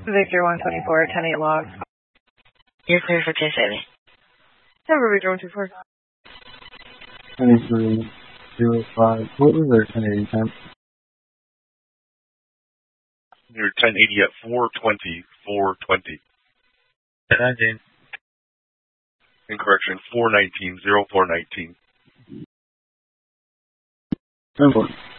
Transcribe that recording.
Victor 124, 10-8 log. You're clear for K-7. Number Victor 124. 2305. What was their 1080 temp? You're 1080 at 420. 420. 19. Incorrection, 419. 0419. 10-4.